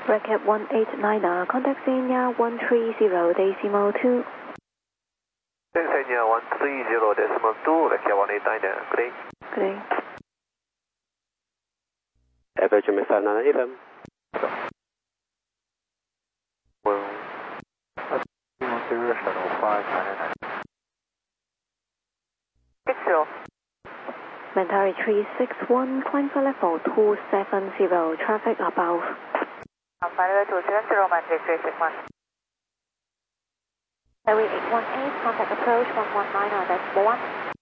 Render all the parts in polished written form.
Recap 189, contact Xenia 130 decimal 2. Xenia 130 decimal 2, Recap 189, good day. Good day. Average MF59 FM. Well, 0 shuttle 599. 60. Mentari 361, climb for level 270, traffic above. Level 270, Mentari 361. Ferry 818, contact approach 119, that's 1.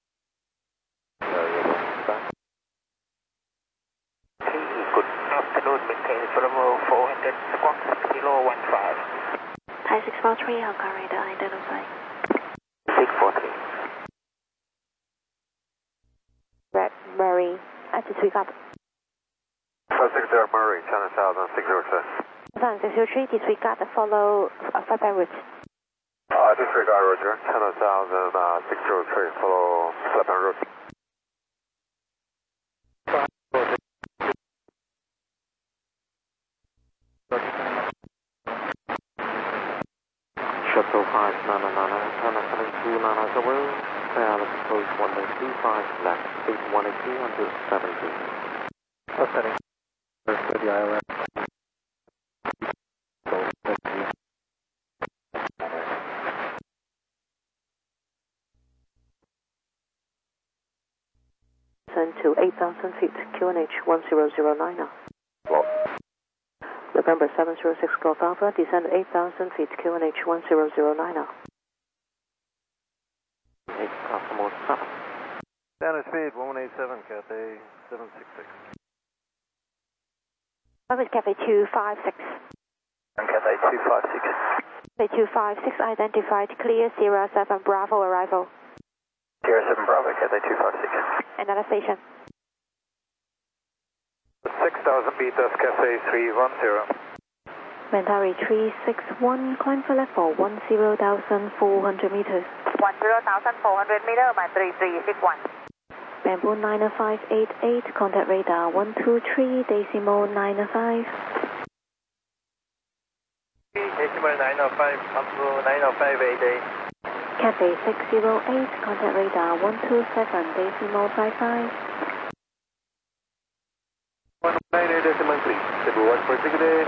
Good afternoon, maintain Bravo 400 squawk 015. Thai 643, Hakka radar identified. 643. Red Murray, altitude up. 60 Murray, China Southern 603. Southern 603, disregard, follow flyby route. Disregard Roger, China Southern 603, follow flyby route. Shuttle 599, China 729 over, Dallas approach 125 left, 8182 under 17. Setting. For the ILS. Send to 8,000 feet, QNH 1009 now. November 706 Golf Alpha, descend 8,000 feet, QNH 1009 now. 8 Cosmo 7. Standard speed 1187, Cathay 766. Service Cafe 256. Cathay 256. Cafe 256 identified, clear Sierra 7 Bravo arrival. Sierra 7 Bravo, Cathay 256. Another station. 6,000 meters, Cathay 310. Mentari 361, climb for level 10,400 meters. 10,400 meter, Mentari 361. Bamboo 90588, contact radar 123 decimal 905. Decimal 905, Bamboo 90588. Cathay 608, contact radar 127 decimal 55. 198 decimal 3, Cebu 146.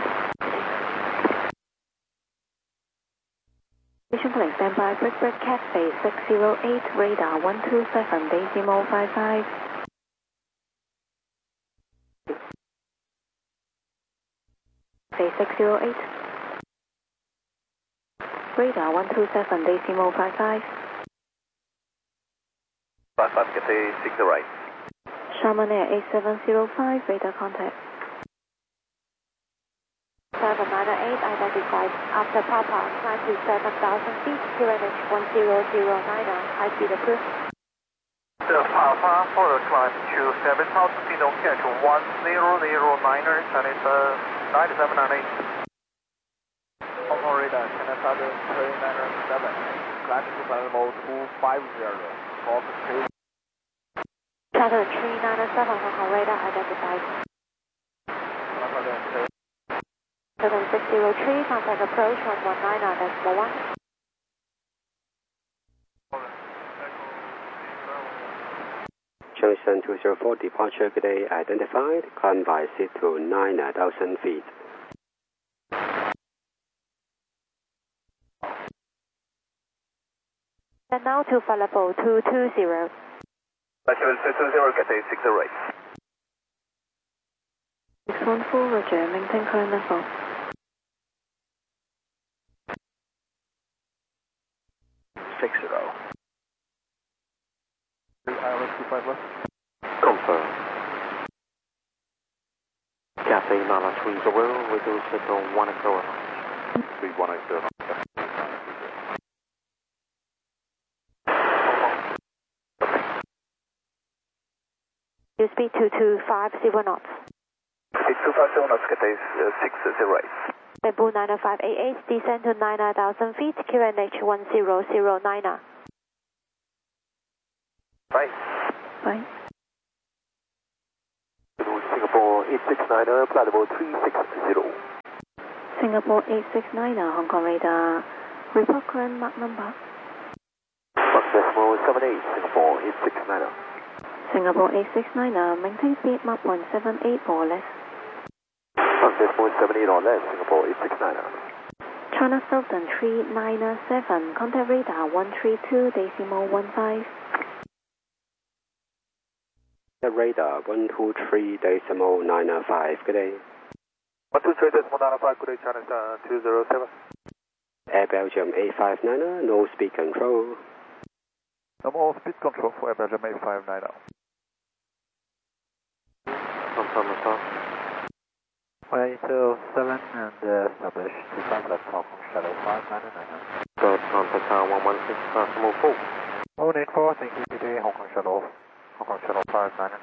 Station plane standby, break Cathay 608, radar 127 decimal 55. Cathay 608. Radar 127 decimal 55. 55, Cathay 608. Shaman Air 8705, radar contact. 798 identified. After Papa, climb to 7,000 feet, QNH 1009, high speed approved. The Papa for the climb to 7,000 feet, okay, to 1009er, Chinese 9798. Hong radar, China Southern 397, climb to level 250, talk to Southern 397, Hong Kong radar identified. 7603, contact approach 119, decimal 1. Junction 204, departure good day identified, climb by seat to 9,000 feet. And now to flight level 220. Level 220, Cathay 608. 614, roger, maintain current level. ILS 25 left. Confirm. Cathay Nala 30, reduce it to 180. 3180. You speed 2250 knots. Speed 250 knots, Cathay 608. Bamboo 90588, descend to 9,000 feet, QNH 1009. Right. Right. Singapore 869, flight level 360. Singapore 869er, Hong Kong radar. Report current Mach number. 1.78, Singapore 869er. Singapore 869er, maintain speed Mach 178 or less. 1.78 or less, Singapore 869er. China Southern 397, contact radar 132.15. The radar 123.905. Good day. 123.905, good day, China 207. Air Belgium 859er, no speed control. No more speed control for Air Belgium 859er. Confirm yourself. 187 and establish 25 left Hong Kong Shadow 599. Third contact tower 116, decimal 4. 184, thank you, today, Hong Kong Shadow 599.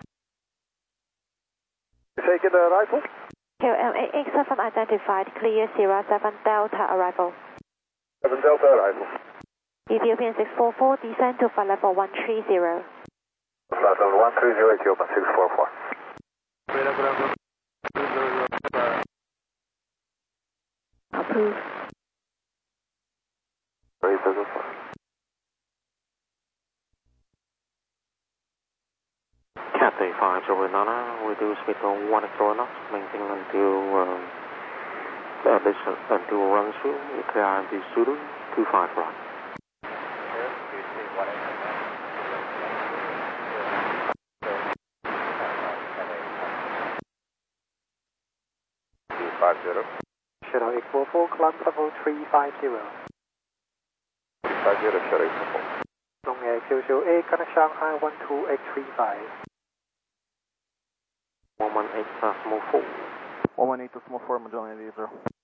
Taking the rifle. KLM 887 identified, clear 07 Delta arrival. 7 Delta arrival. Ethiopian 644, descend to flight level 130. Flight level 130, Ethiopian 644. Approved. Very business. Cathay 509, reduce speed to 10 knots, maintain until run through, KIMD Zulu 25 right. Shadow 844, climb level 350. 350, Shadow 844. Long Air QQ8, connect Shanghai 12835. 118, decimal 4. 118 decimal 4, Magellan 80.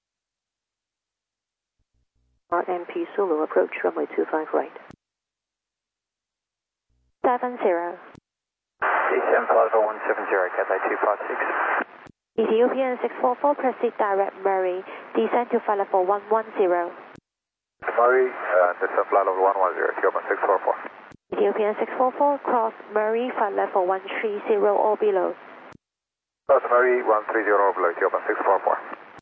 RMP Zulu, approach runway 25 right. 70. Descend flight level 170, Cathay 256. Ethiopian 644, proceed direct Murray, descend to flight level 110. Murray, descend flight level 110, Ethiopian 644. Ethiopian 644, cross Murray, flight level 130 or below. Cross Murray 130 or below, Ethiopian 644.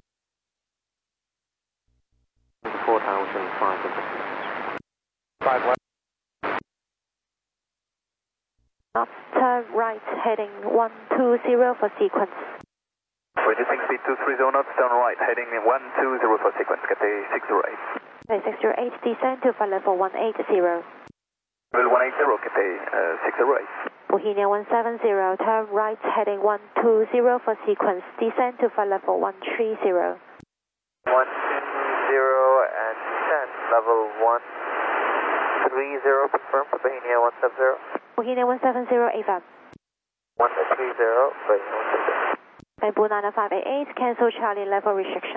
4,500. 5 left. Turn right, heading 120 for sequence. Reducing speed to 30 knots, turn right, heading 120 for sequence, Cathay 608. Cathay 608, descend to flight level 180. Level 180, Cathay 608. Bohemia 170, turn right, heading 120 for sequence, descend to flight level 130. 120 and descend, level 130, confirm for Bohemia 170. Bohemia 170, AVAM. 130, Bohemia 170. Bamboo 9588, cancel Charlie level restriction.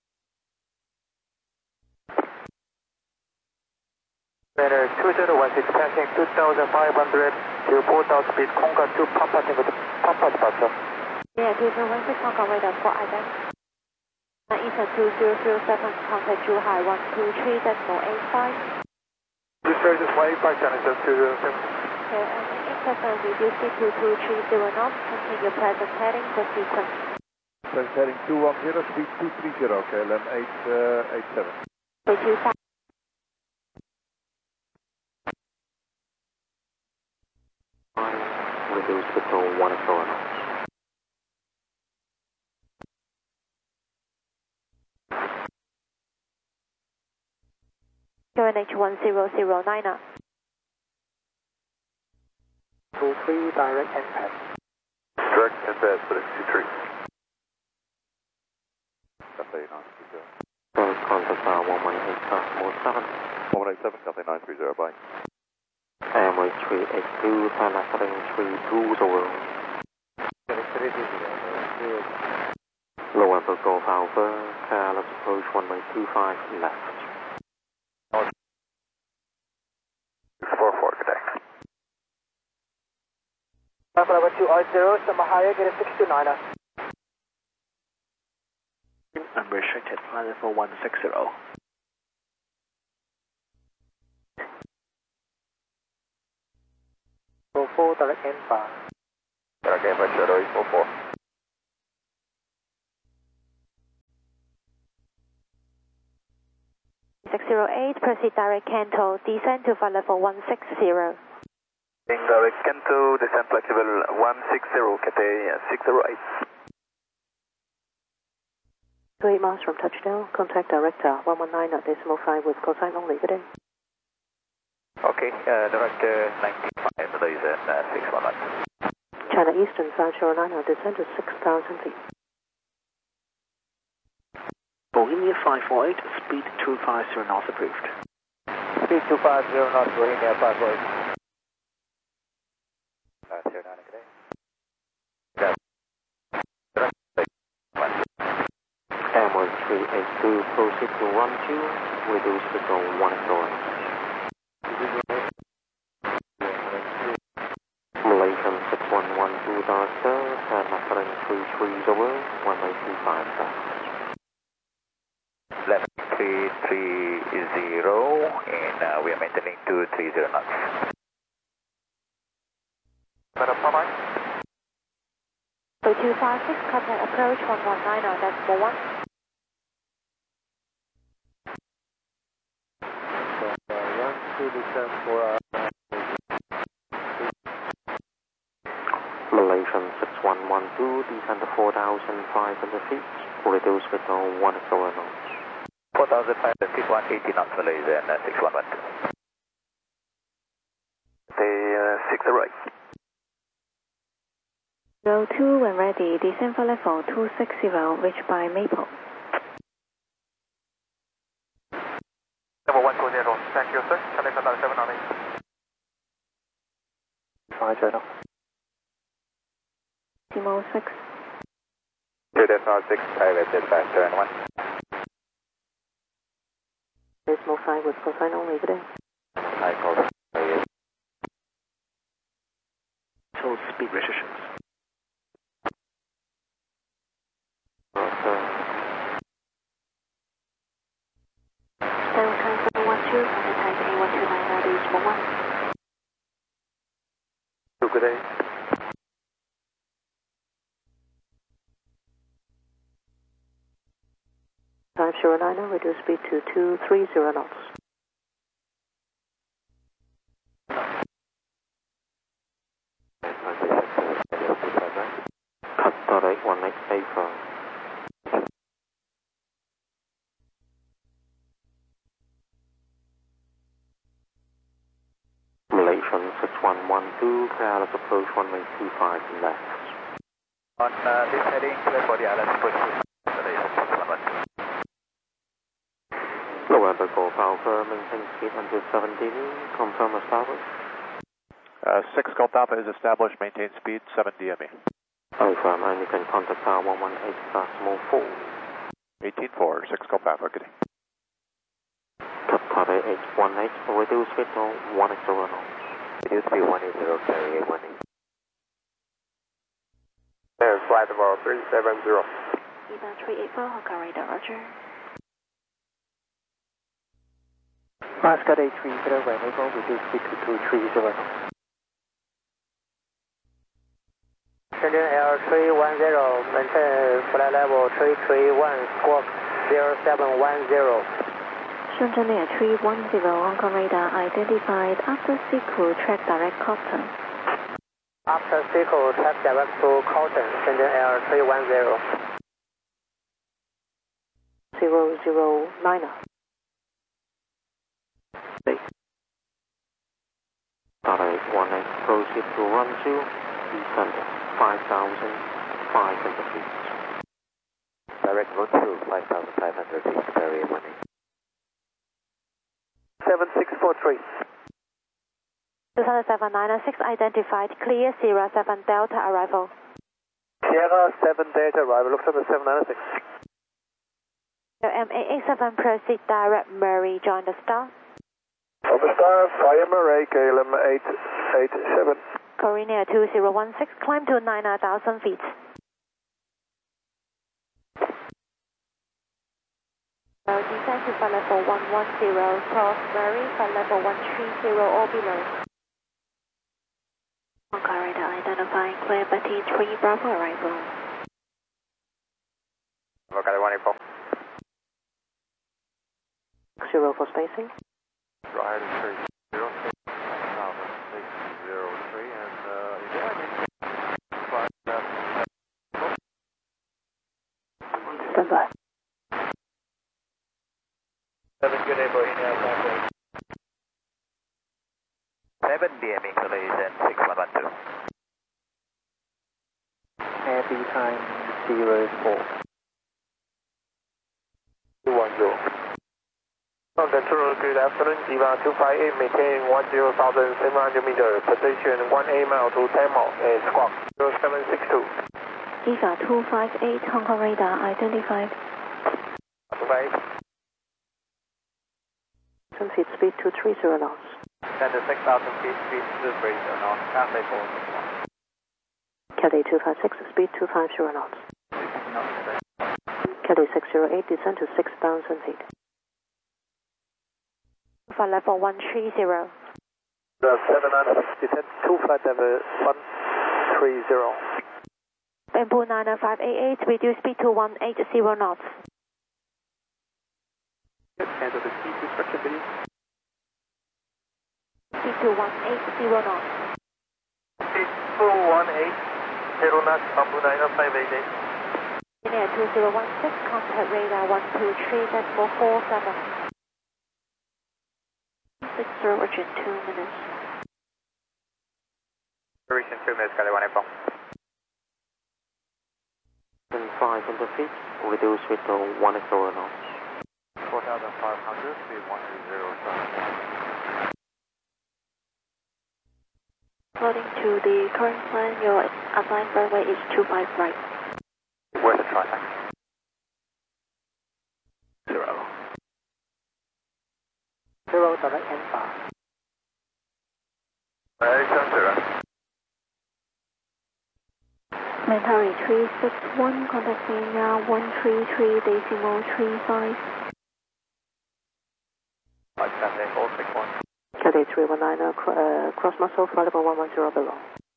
Better 2016 passing 2,500 to port out speed, Conga to Papa departure. Yeah, 2016 Hong Kong radar for IDEX. Eastern 2007, contact Zhuhai 123.85. Research is 185, China 207. KLM 887, reduce speed to 230 knots, continue present heading for sequence. Present heading 210, speed 230, KLM 887. 825. Reduce speed to 1 knots. QNH 1009. 23 direct impact. Direct impact, but it's 23. Cathay 930. First contact 118, 187, Cathay 930, bye. Airway 382, China 320. Lower Golf Alpha, careless approach 125 left. 644, good day. Level 280, some higher, get a 629er. Unrestricted, flight level 160. 4 direct inbound. Direct inbound, Shadow 844. 608, proceed direct Kanto, descend to flight level 160. Direct Kanto, descent flight level 160, Cathay 608. 28 miles from touchdown, contact director 119.5 with cosine only, good day. Okay, direct 95, Malaysia 611. China Eastern 509, descend to 6,000 feet. Bohemia 548, speed 250 knots approved. Speed 250 knots, Bohemia 548. 509, good day. Airway 382, proceed to 12, reduce to 1 Malaysian 6112 director, and Masterling 330, 1825 Left 330, and we are maintaining 230 knots. Papa. 0256, contact approach 119, decimal 1. Malaysian 6112, descend to 4,500 feet, reduce with 10 knots. 4,500 feet, 180 knots, Malaysia, and 6112. They 608. 02 when ready, descend for level 260, reached by Maple. Level 120, thank you, sir. Connect to 798. 5 channel. Decimal 6. 2.6, pilot dispatch, turn 1. Decimal 5 with cosine only, good day. I call it. So speed restrictions. Good day. Five 09, reduce speed to 230 knots. Cut direct 1885. Malaysian 6112, clear Alice approach 1825 left. On this heading, clear for the island approach. Malaysia 611. Lower the Golf Alpha, maintain speed until 17, confirm established. 6 Golf Alpha is established, maintain speed 7 DME. Confirm, and you can contact tower 118.4. 18-4, 6 Golf Alpha, good day. Qatar 818, reduce speed to 180 knots. Reduce speed 180, carry 818. There's flight level 370. Eva 384, Hong Kong radar, roger. Mascot 830, Maple, reduce speed to 230. Shenzhen Air 310, maintain flight level 331, squawk 0710. Shenzhen Air 310, Hong Kong radar identified after Sequel track direct Cotton. After Sequel, track direct to Cotton, Shenzhen Air 310. 009. Qatar 818, proceed to run to descend 5,500 feet. Direct run to 5,500 feet, carry 18. 7643. 2796 identified, clear Sierra 7 Delta arrival. Sierra 7 Delta arrival, looks at the 796. MA87 proceed direct Murray, join the star. Over star, fire Murray, KLM 887. Korea 2016, climb to 9,000 feet. Descend to flight level 110, cross Murray, flight level 130 or below. Hong Kong radar identifying clear Betty 3 Bravo arrival. Okay, 184. 0 for spacing. Right, 30, 603, and Stand by. 7 good day, Bohemia, 7 DM installation 6112. Happy time 04. 210. Control, good afternoon, Jiva 258, maintain 10,700 meters, position 18 mile to 10 mile, and squawk 0762. Eva 258, Hong Kong radar identified. 258. Feet speed 230 knots. Center 6,000 feet, speed 230 knots, Cathay 461. Cathay 256, speed 250 knots. Cathay 608, descend to 6,000 feet. For level 130. 79, descend 25 level 130. Bamboo 90588, reduce speed to 180 knots. Cancel the speed restriction, please. Speed to 180 knots. Speed 2180 knots, Bamboo 90588. Linear 2016, contact radar 123.47. 60 urgent 2 minutes. Duration 2 minutes, Cathay 184. 500 feet, reduce with 180 knots. 4,500, speed 120. According to the current plan, your assigned runway is 25 right. Worth a try, thanks. 0. 0 direct end bar. Turn 0. Mentari 361, contact Kenya 133.35. Cathay 461. Cathay 319, cross muscle, flight level 110 below.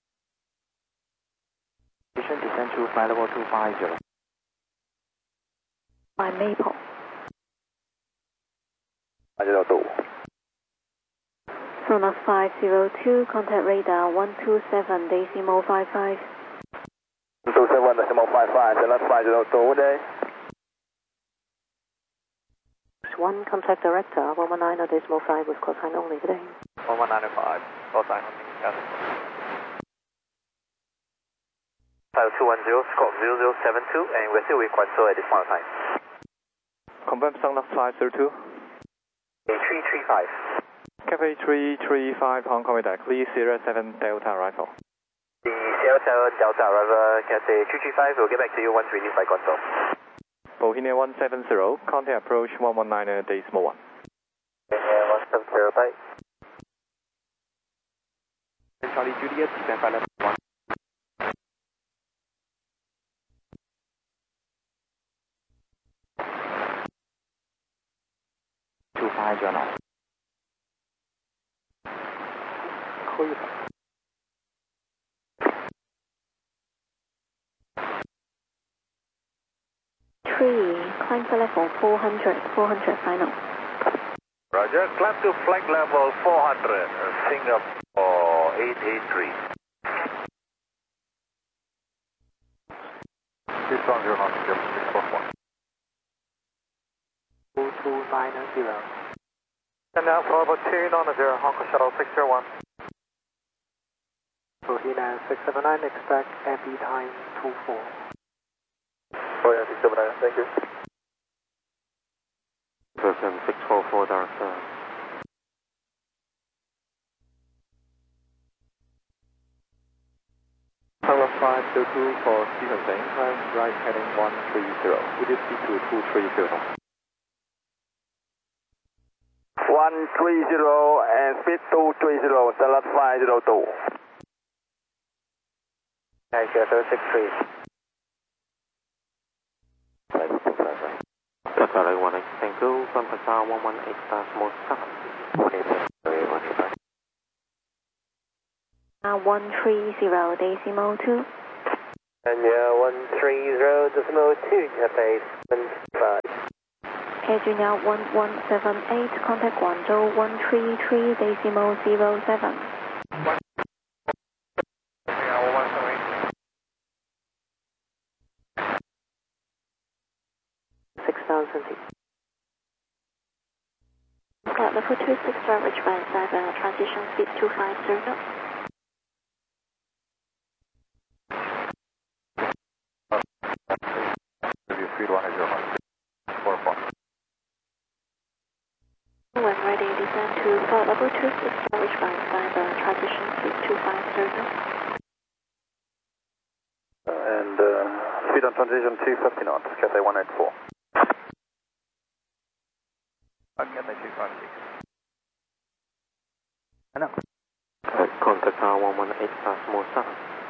Descend to flight level 250. By Maple. 502. Sonar 502, contact radar 127.55. 227.55, Sonar 502, good day. 1, contact director 119.5 with cosine only today. 1195, cosine only, Cathay. 5210, squawk 0072, and we're still with Quanso at this point of time. Confirm Sonar 502. 335. Cafe 335, Hong Kong radar, clear Sierra 7 Delta Rifle. The Sierra 7 Delta arrival, Cathay 335, we'll get back to you once released by Quanso. Bohemia 170, contact approach 119.1. Yeah, 170, bye. Charlie Juliet, stand by level 1. knots. Clear. Climb to level 400 final. Roger, climb to flight level 400, Singapore 883. This one, you're not just 641. 2290. Send out for level 290, Hong Kong Shuttle 601. Bohemia 679, expect FE time 24. Bohemia 679, thank you. Person 644, director. Tower 522 for sequencing, time right heading 130. Would you speed to 230? 130 and speed 230, Salat 502. Thank you, 63. Delta 18, thank you, Pampasa 118.7. 130.2. And yeah, 130.2, Cathay 75. Air Junior 1178, contact Guangzhou 133.07. 6,000 feet. Flight level 26, average by cyber, transition speed 250 knots. When ready, descend to flight level 26, average by cyber, transition speed 250 knots. And speed on transition 250 knots, Cathay 184. Cathay 256. Contact tower 118 decimal 7.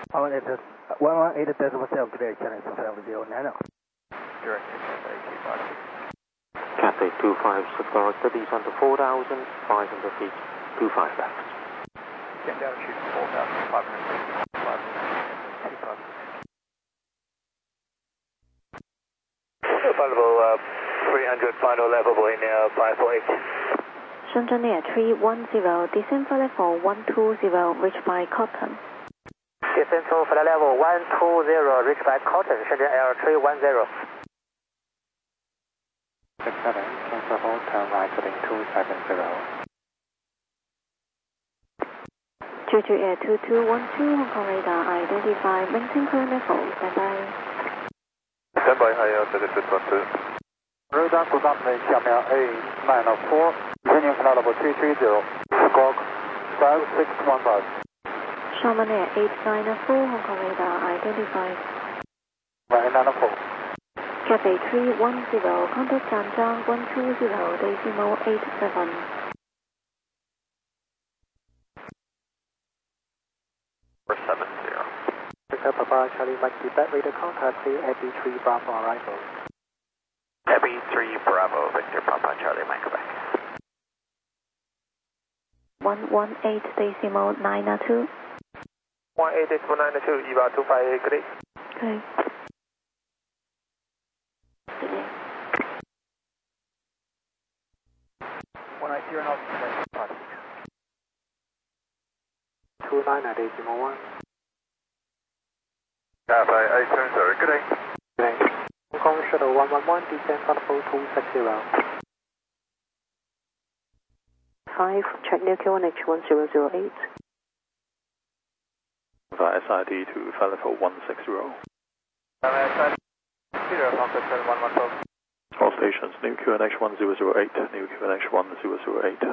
118.7 today, Channel 709. Direct Cathay 256. Cathay 256, director descend to 4,500 feet, 25 left. Get down and shoot 4,500 feet, 256. Available 300 final level in 548. Shenzhen Air 310, descend for level 120, reached by Cotton. Descend to flight level 120, reached by Cotton, Shenzhen Air 310. 67, cancel hold, turn right heading 270. Jeju Air 2212, Hong Kong radar, identify, maintain current level, standby. Standby, high altitude 212. Radar coordinate 下面 A904, descending flight level 330, squawk 5615. Xiamen Air 8904, Hong Kong radar, identify. A904. Cathay 310, contact Zhanjiang 120.87. Victor Papa Charlie Mike Quebec, radar contact AB3 Bravo arrival. AB3 Bravo, Victor Papa Charlie Mike Quebec. 118.92. 118.92, EVA 258, good day. Okay. 190 knots, 29.1. Cathay 870, good day. Hong Kong Shuttle 111, descend flight level 260. 5, check near QNH 1008. SID to flight level 160. All stations, new QNH 1008, new QNH 1008.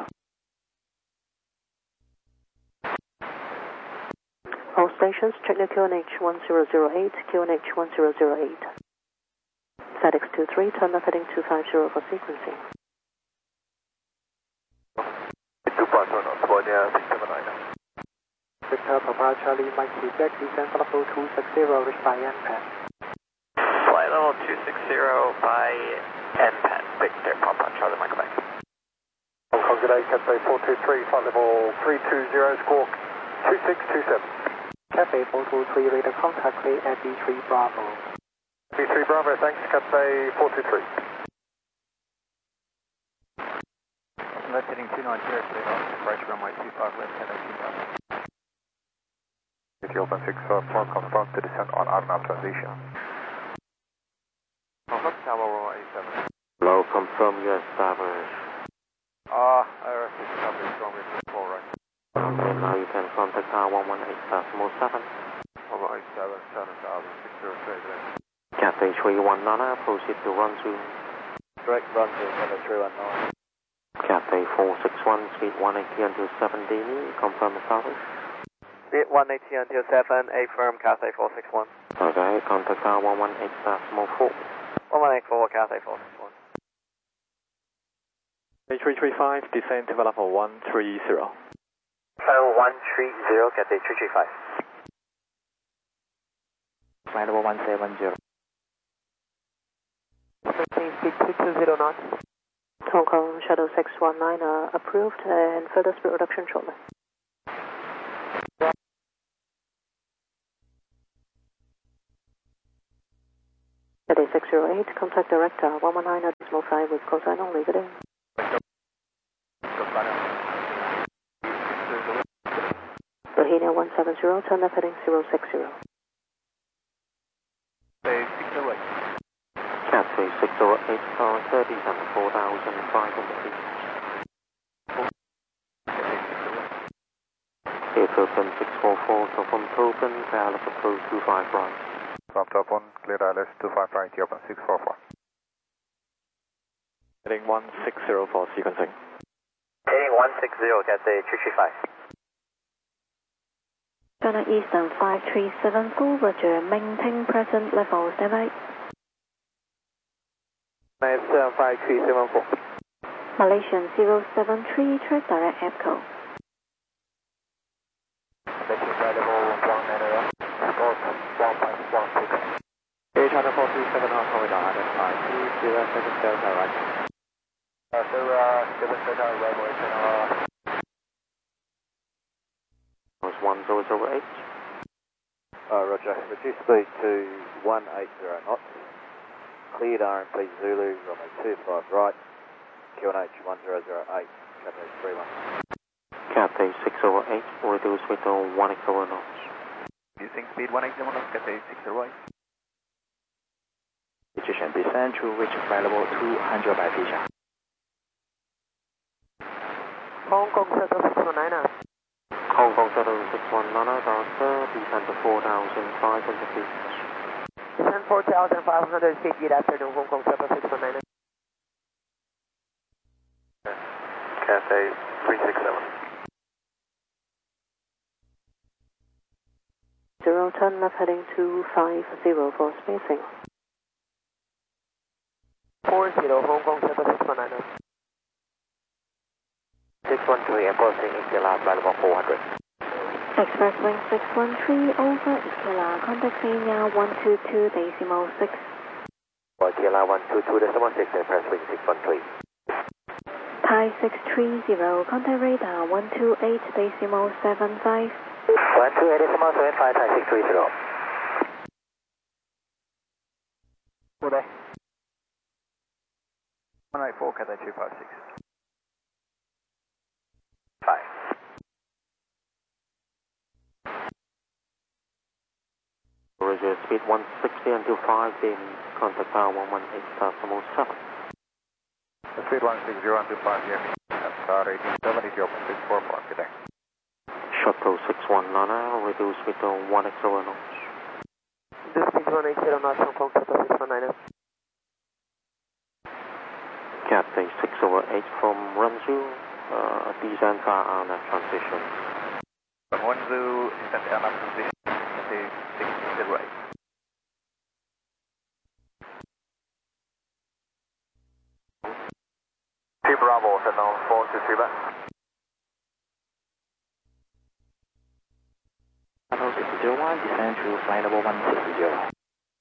All stations, check near QNH 1008, QNH 1008. FedEx 23, turn left heading 250 for sequencing. 2.0 knots, 169. Victor Papa Charlie Mike Quebec, descend flight level 260, reached by NPAN. Flight level 260 by NPAN, Victor Papa Charlie Mike Quebec. Hong Kong, good day, Cathay 423, flight level 320, squawk 2627. Cathay 423, radar contact AB3 Bravo. B3 Bravo, thanks, Cathay 423. Left heading 290, approach runway 25 left, Cathay 25. If you open 64, confirm to descend on Arnav transition. Confirm Tower 87. Hello, confirm US average. IRS is coverage, runway 24 right. Okay, now you can contact tower 118.7. 187, 7,603. Cathay 319, proceed to run soon. Direct run to Cathay 319. Cathay 461, speed 180 until 7 confirm the status. Speed 180 until 7, A firm, Cathay 461. Okay, contact tower 118.4. 1184, Cathay 461. A335, descend to level 130. Level 130, Cathay 335. Flight level 170. Maintain speed 220 knots. Hong Kong Shuttle 619 approved and further speed reduction shortly. Cathay 60 108, contact director 119 at decimal 5 with call sign only. Good day. Bohemia 170, turn left heading 060. Cathay 608, car 30 and 4,500 feet. Clear token 644, so from token, dial approach 25 right. From top 1, clear dial 25 right, open 644. Heading 160 for sequencing. Heading 160, Cathay 335. Ghana Eastern 5374, Roger, maintain present level, stand by. 97374. Malaysian 073, track direct EPCO. Malaysian level 190, scope 1.16. Air China 427 Hong Kong radar identified 27 Delta right. So, 7 Delta runway channel. Was 1008. Roger. Reduce speed to 180 knots. Cleared RMP Zulu, runway 25 right. QNH 1008, Cathay 31. Cathay 608, reduce with 180 knots. Using speed 180 knots, Cathay 608. Position descend to reach flight level 200 by feet. Hong Kong Shuttle 619. Hong Kong Shuttle 619, Delta, descend to 4,500 feet. Descend 4,500 feet, good afternoon, Hong Kong Shuttle 619. Cathay 367. 0, turn left heading 250 for spacing. 40, Hong Kong Shuttle 619. 613, approaching Ikela, flight level 400. Express Wing 613, over Ikela, contact Kenya 122 decimal 6. Ikela 122 decimal 6, Express Wing 613. Thai 630, contact radar 128 decimal 75. 128 decimal 75, Thai 630. Good day. 184, Cathay 256. 5. Roger, speed 160 until 5, then contact tower 118.7. Speed 160 until 5 p.m. That's R1870, open 644, good day. Shuttle 619, reduce with 180 knots. This is 180 knots, Hong Kong Shuttle 619. Cathay 608 from Renju, descend for RNAV transition. From Wanzhou, descend to RNAV transition, Cathay 608. Bravo, Sentinel 423 back. Channel 601, descend to flight level 160.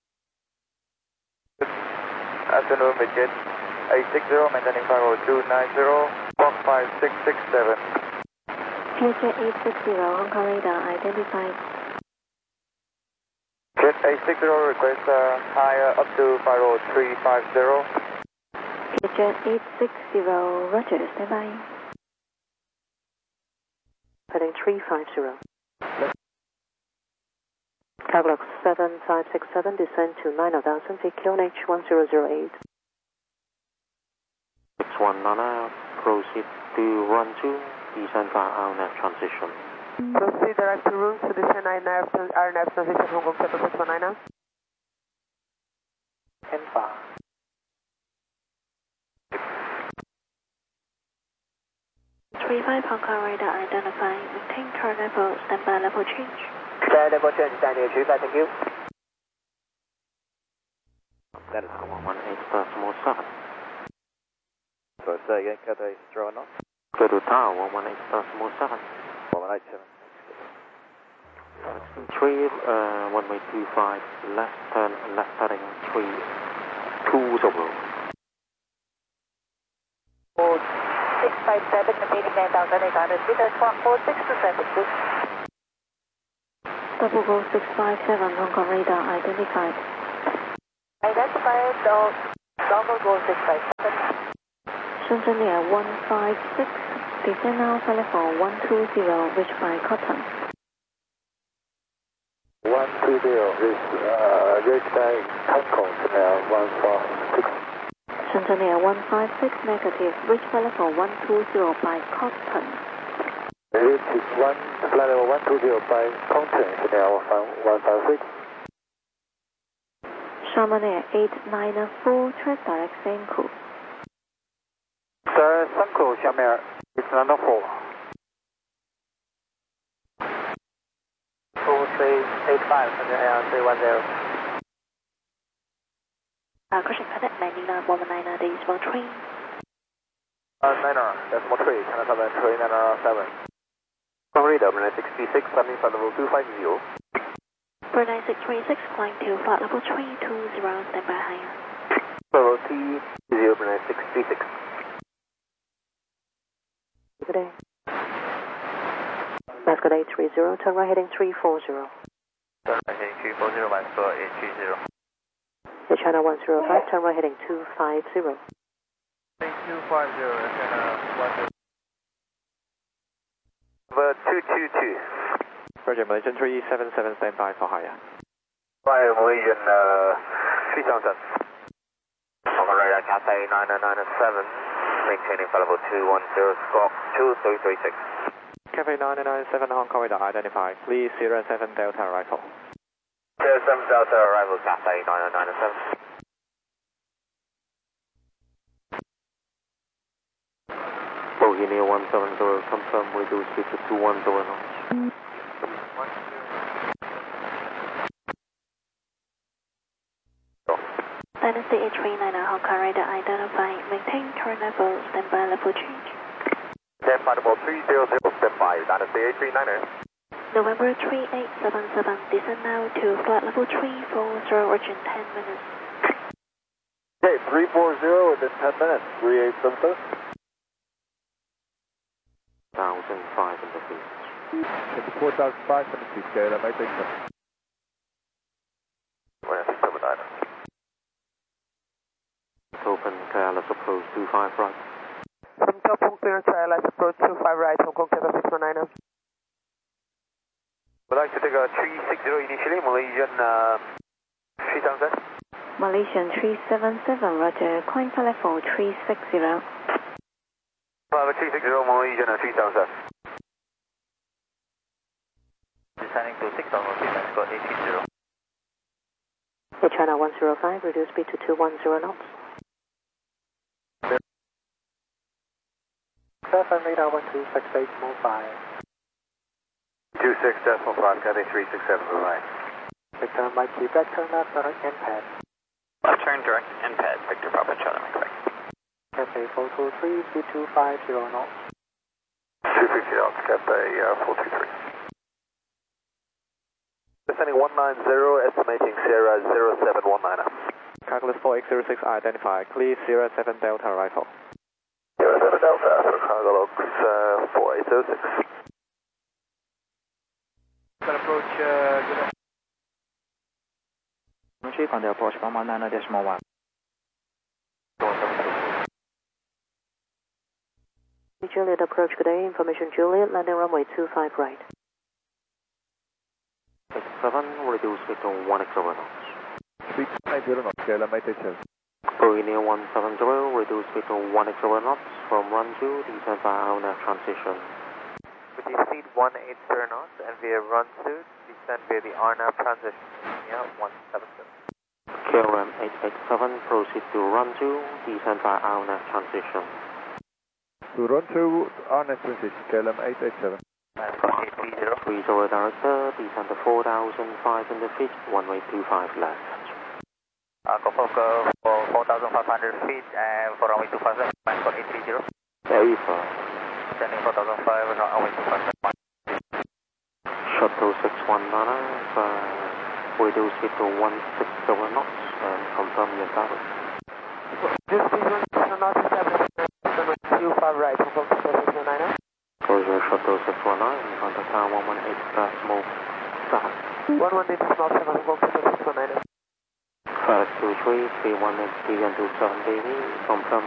Afternoon, midget. 860, maintaining 50290, block 5667. KJ 860, Hong Kong radar identified. Jet 860, request higher up to 50350. KJ 860, Roger, stand by. Heading 350. Cadillac 7567, descend to 9,000 feet, QNH 1008. 619, proceed to run 2, descend for RNAV transition. Proceed direct to room to descend RNAV transition, Hong Kong Shuttle 619. N5. 35 Hong Kong radar identified. Maintain turn level, standby level change. Stand level change, stand near 35, thank you. That is 118.7. So say again, Cathay 319. Go to tower 118.7. 187. 3, runway 25, left turn, left heading 320. 657, maintaining 9,800 meters, squawk 4627. Double go 657, Hong Kong radar identified. Identified Dongle Go 657. Shenzhen Air 156, descend now flight level 120, reach by Cotton. 120, reach by Cotton, 146. Shenzhen Air 156, negative, reach flight level 120 by Cotton. Reach flight level 120 by Cotton, 156. Sharman Air 894, track direct Senku. Sir, Senku, Sharman Air 894. 2385, Shenzhen Air 310. Caution cadet landing 119, this is 13. 9er, decimal 3, China 7, 3907. Radar 966, landing flight level 250. For 9636, climb to flight level 320, standby higher. Level T 09636. Good day. Mascot 830, turn right heading 340. Turn right heading 340, Mascot 830. The China 105, turn right heading 250. 250, China 10. Number 222. Roger, Malaysian 377, standby for higher. Fire Malaysian 3000. On the radar, Cathay 9997, maintaining flight level 210, squawk 2336. Cafe 997, Hong Kong radar identified. Please 07 Delta arrival. 07 Delta arrival, Cathay 9997. Bohemia 170, confirm reduce speed to 210 knots. Dynasty 839, Hong Kong radar identified. Maintain current level, standby level change. Standby level 300, standby, Dynasty 839. November 3877, descend now to flight level 340, urgent 10 minutes. Okay, 340 within 10 minutes, 3877. 1,500 feet. 4,500 feet, KLM 887. We're at 79. Open, KLS approach 25 right. From top Hong Kong, KLS approach 25 right, Hong Kong Delta 619. Would like to take a 360 initially, Malaysian 3000. Malaysian 377, roger, climb flight level 360. Flight 360, Malaysian 3000. Descending to 6,000 feet, Mascot 830. The China 105, reduce speed to 210 knots. 7 radar 1268, move 5. 26.5, Cathay 367, right. Victor Mike Quebec, turn left, direct NPAD. Turn direct, NPAD, Victor Papa Charlie, correct. Cathay 423, speed 250 knots. 250 knots, Cathay 423. Descending 190, estimating Sierra 0719. Calculus 4806 identified. Clear 07 Delta arrival. 07 Delta, for cargo logs 4806. Approach, on the approach 119.1. Juliet approach, good day. Information Juliet, landing runway 25 right. 7, reduce speed to 180 knots. Speed 90 knots, KLM 887. Bohemia 170, reduce speed to 180 knots from run 2, descend by RNAV transition. With the speed 180 knots and via run 2, descend via the RNAV transition. Yeah, 177. KLM 887, proceed to run 2, descend by RNAV transition. To run to RNAV transition, KLM 887. 30 director, descend to 4,500 feet, runway 25 left. Confirm for 4,500 feet and for runway 25 left, Mascot 830. Descending 4,500 and runway 25 left. Shuttle 619, reduce speed to 160 knots and confirm your status. This is 1 knot, 25 right, Hong Kong Delta 619. Closure Shuttle 619, contact tower 118.7. 118.7, Hong Kong Delta 619. FedEx 23, 318, 3 and 27 baby, confirm